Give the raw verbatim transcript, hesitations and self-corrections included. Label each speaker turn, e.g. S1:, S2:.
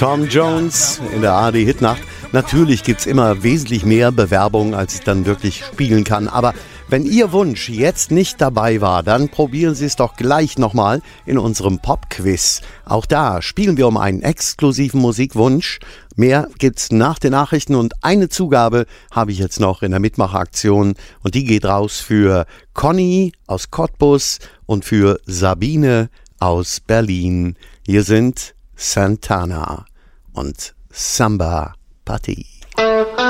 S1: Tom Jones in der A R D-Hitnacht. Natürlich gibt es immer wesentlich mehr Bewerbungen, als ich dann wirklich spielen kann. Aber wenn Ihr Wunsch jetzt nicht dabei war, dann probieren Sie es doch gleich nochmal in unserem Pop-Quiz. Auch da spielen wir um einen exklusiven Musikwunsch. Mehr gibt's nach den Nachrichten und eine Zugabe habe ich jetzt noch in der Mitmachaktion und die geht raus für Conny aus Cottbus und für Sabine aus Berlin. Hier sind Santana und Samba Party.